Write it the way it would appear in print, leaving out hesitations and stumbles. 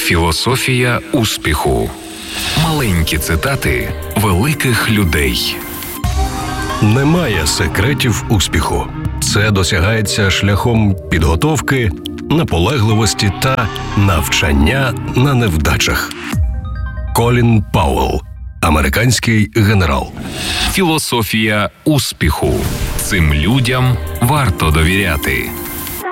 Філософія успіху. Маленькі цитати великих людей. Немає секретів успіху. Це досягається шляхом підготовки, наполегливості та навчання на невдачах. Колін Пауелл, американський генерал. Філософія успіху. Цим людям варто довіряти.